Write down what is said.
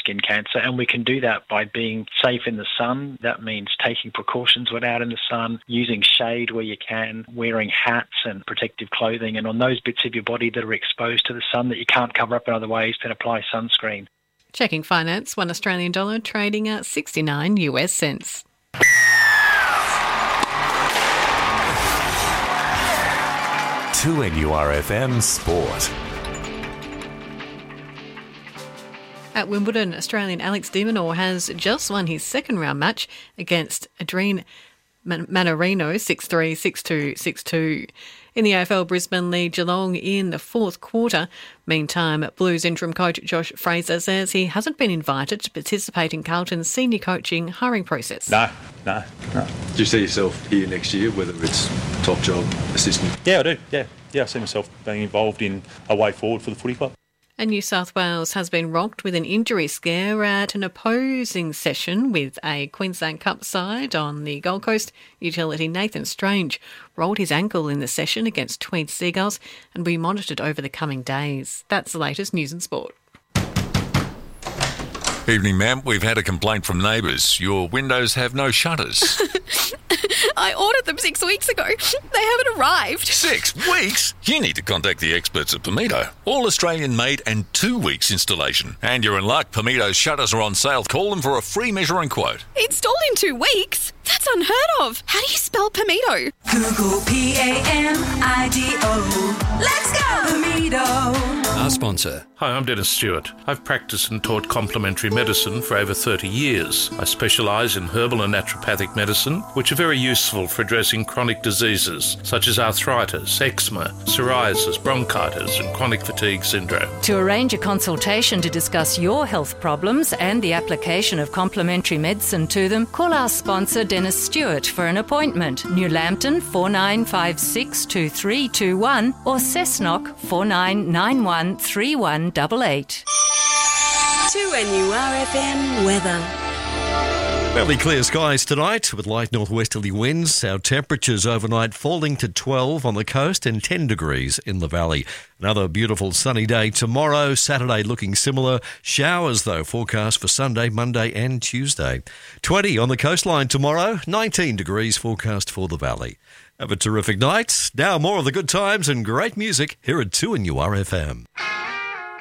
skin cancer, and we can do that by being safe in the sun. That means taking precautions when out in the sun, using shade where you can, wearing hats and protective clothing, and on those bits of your body that are exposed to the sun that you can't cover up in other ways, then apply sunscreen. Checking finance, $1 Australian dollar trading at 69 US cents. To NURFM Sport. At Wimbledon, Australian Alex de Minaur has just won his second round match against Adrian Mannarino 6-3, 6-2, 6-2. In the AFL, Brisbane lead Geelong in the fourth quarter. Meantime, Blues interim coach Josh Fraser says he hasn't been invited to participate in Carlton's senior coaching hiring process. No. Do you see yourself here next year, whether it's top job, assistant? Yeah, I do. Yeah, I see myself being involved in a way forward for the footy club. And New South Wales has been rocked with an injury scare at an opposing session with a Queensland Cup side on the Gold Coast. Utility Nathan Strange rolled his ankle in the session against Tweed Seagulls and will be monitored over the coming days. That's the latest news and sport. Evening, ma'am. We've had a complaint from neighbours. Your windows have no shutters. I ordered them 6 weeks ago. They haven't arrived. 6 weeks? You need to contact the experts at Pimento. All Australian made and 2 weeks installation. And you're in luck. Pimeto's shutters are on sale. Call them for a free measuring quote. Installed in 2 weeks? That's unheard of. How do you spell Pimento? Google Pamido. Let's go, Pimento. Our sponsor. Hi, I'm Dennis Stewart. I've practiced and taught complementary medicine for over 30 years. I specialise in herbal and naturopathic medicine, which are very useful for addressing chronic diseases such as arthritis, eczema, psoriasis, bronchitis and chronic fatigue syndrome. To arrange a consultation to discuss your health problems and the application of complementary medicine to them, call our sponsor Dennis Stewart for an appointment. New Lambton 4956 2321 or Cessnock 4991 3188. 2NURFM weather. Fairly clear skies tonight with light northwesterly winds. Our temperatures overnight falling to 12 on the coast and 10 degrees in the valley. Another beautiful sunny day tomorrow. Saturday looking similar. Showers, though, forecast for Sunday, Monday and Tuesday. 20 on the coastline tomorrow. 19 degrees forecast for the valley. Have a terrific night. Now more of the good times and great music here at 2NURFM.